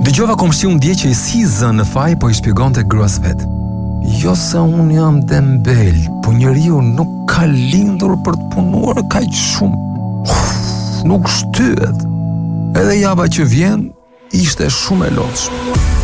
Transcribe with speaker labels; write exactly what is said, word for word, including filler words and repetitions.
Speaker 1: Dëgjova komshiun dje që i si zën në faj po i shpjegonte gruas vet. Jo se unë jam dembel, po njeriu nuk ka lindur për të punuar kaq shumë. Uf, nuk shtyhet. Edhe java që vjen ishte shumë e lodhshme.